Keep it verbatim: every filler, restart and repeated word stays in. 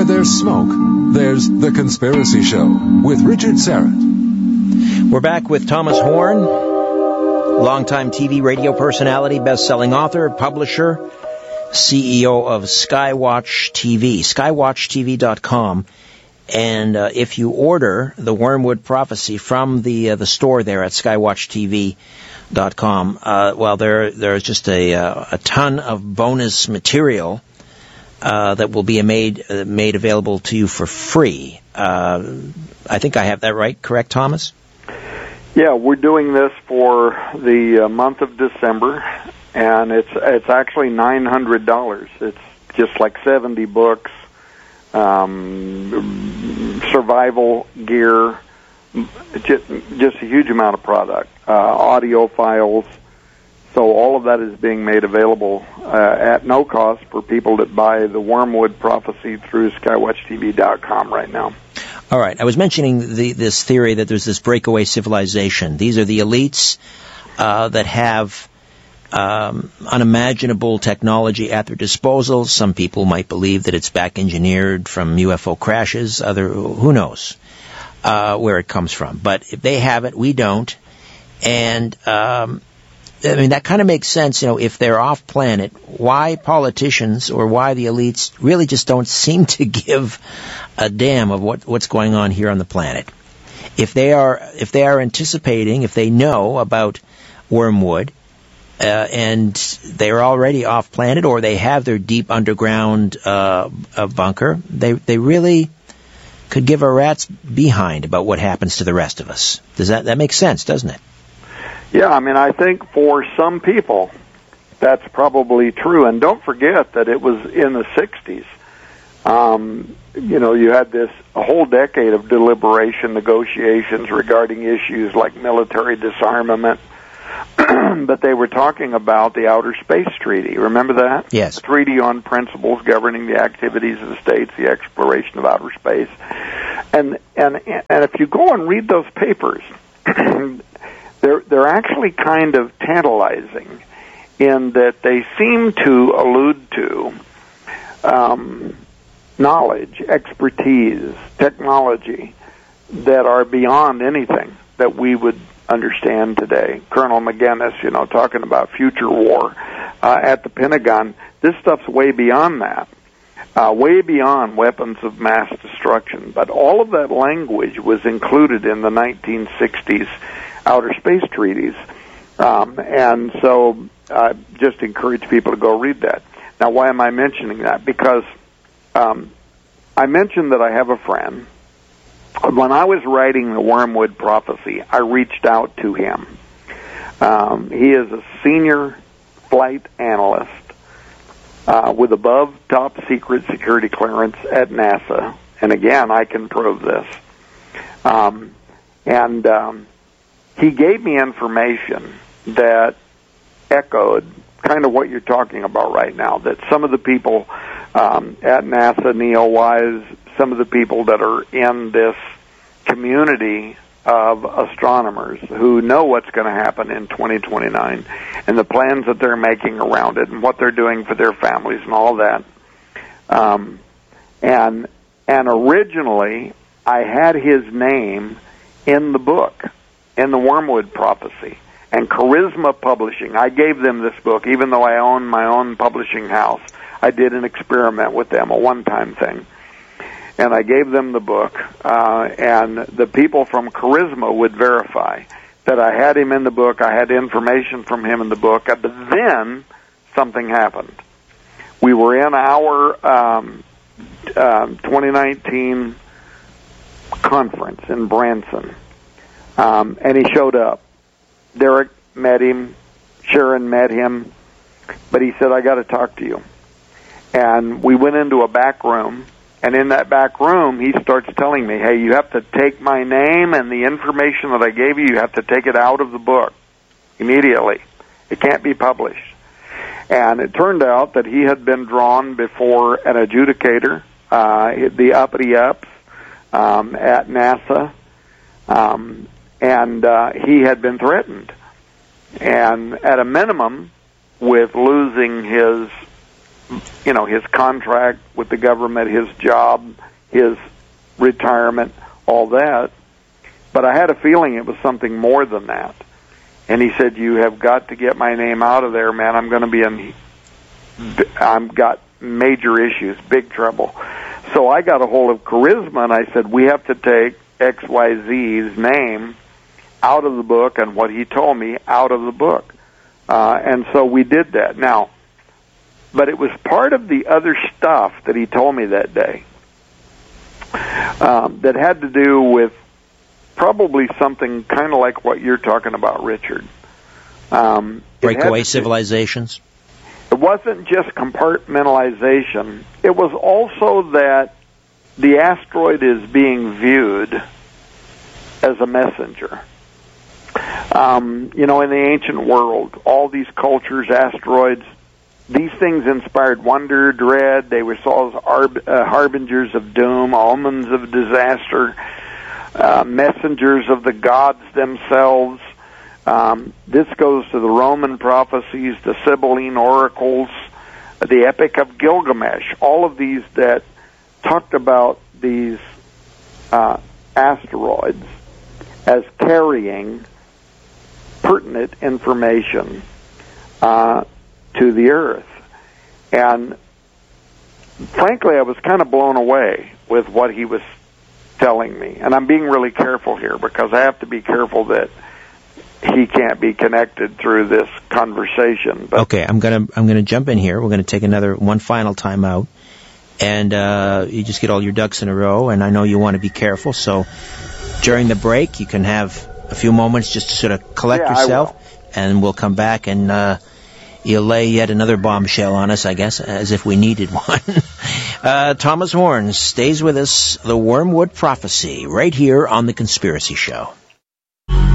there's smoke, there's The Conspiracy Show with Richard Syrett. We're back with Thomas Horn, longtime T V radio personality, best-selling author, publisher, C E O of Skywatch T V, skywatch T V dot com. And uh, if you order the Wormwood Prophecy from the uh, the store there at skywatch T V dot com, uh, well, there there's just a uh, a ton of bonus material uh, that will be made uh, made available to you for free. Uh, I think I have that right, correct, Thomas? Yeah, we're doing this for the uh, month of December, and it's it's actually nine hundred dollars. It's just like seventy books. Um, survival gear, just, just a huge amount of product, uh, audio files. So all of that is being made available uh, at no cost for people that buy the Wormwood Prophecy through skywatch T V dot com right now. All right. I was mentioning the, this theory that there's this breakaway civilization. These are the elites uh, that have Um, unimaginable technology at their disposal. Some people might believe that it's back engineered from U F O crashes. Other, who knows uh, where it comes from. But if they have it, we don't. And um, I mean, that kind of makes sense. You know, if they're off planet, why politicians or why the elites really just don't seem to give a damn of what, what's going on here on the planet. If they are, if they are anticipating, if they know about Wormwood, Uh, and they're already off planet, or they have their deep underground uh, uh, bunker, they they really could give a rat's behind about what happens to the rest of us. Does that that make sense, doesn't it? Yeah, I mean, I think for some people that's probably true. And don't forget that it was in the sixties. Um, you know, you had this a whole decade of deliberation, negotiations regarding issues like military disarmament. But they were talking about the Outer Space Treaty. Remember that? Yes. The Treaty on Principles Governing the Activities of the States, the Exploration of Outer Space. And and and if you go and read those papers, they're they're actually kind of tantalizing in that they seem to allude to um, knowledge, expertise, technology that are beyond anything that we would understand today. Colonel McGinnis, you know, talking about future war uh, at the Pentagon. This stuff's way beyond that, uh, way beyond weapons of mass destruction. But all of that language was included in the nineteen sixties outer space treaties. Um, and so I just encourage people to go read that. Now, why am I mentioning that? Because um, I mentioned that I have a friend. When I was writing the Wormwood Prophecy, I reached out to him. Um, he is a senior flight analyst uh, with above top secret security clearance at NASA. And again, I can prove this. Um, and um, he gave me information that echoed kind of what you're talking about right now, that some of the people um, at NASA, NEOWISE, some of the people that are in this community of astronomers who know what's going to happen in twenty twenty-nine and the plans that they're making around it and what they're doing for their families and all that. Um, and and originally, I had his name in the book, in the Wormwood Prophecy. And Charisma Publishing, I gave them this book, even though I own my own publishing house. I did an experiment with them, a one-time thing. And I gave them the book, uh, and the people from Charisma would verify that I had him in the book, I had information from him in the book, but then something happened. We were in our um, um, twenty nineteen conference in Branson, um, and he showed up. Derek met him, Sharon met him, but he said, I got to talk to you. And we went into a back room, and in that back room, he starts telling me, hey, you have to take my name and the information that I gave you, you have to take it out of the book immediately. It can't be published. And it turned out that he had been drawn before an adjudicator, uh, the uppity-ups um, at NASA, um, and uh, he had been threatened. And at a minimum, with losing his you know, his contract with the government, his job, his retirement, all that. But I had a feeling it was something more than that. And he said, "You have got to get my name out of there, man. I'm going to be in, I've got major issues, big trouble." So I got a hold of Charisma, and I said, "We have to take X Y Z's name out of the book and what he told me out of the book." Uh, and so we did that. Now, but it was part of the other stuff that he told me that day um, that had to do with probably something kind of like what you're talking about, Richard. Um, Breakaway civilizations? It wasn't just compartmentalization. It was also that the asteroid is being viewed as a messenger. Um, you know, in the ancient world, all these cultures, asteroids, these things inspired wonder, dread. They were saw as arb- uh, harbingers of doom, omens of disaster, uh, messengers of the gods themselves. Um, this goes to the Roman prophecies, the Sibylline oracles, the Epic of Gilgamesh, all of these that talked about these uh, asteroids as carrying pertinent information uh, to the Earth. And frankly, I was kind of blown away with what he was telling me. And I'm being really careful here because I have to be careful that he can't be connected through this conversation. But okay, I'm gonna I'm gonna jump in here. We're gonna take another one final time out, and uh, you just get all your ducks in a row. And I know you want to be careful, so during the break you can have a few moments just to sort of collect yeah, yourself, and we'll come back and uh, you'll lay yet another bombshell on us, I guess, as if we needed one. uh, Thomas Horn stays with us. The Wormwood Prophecy, right here on The Conspiracy Show.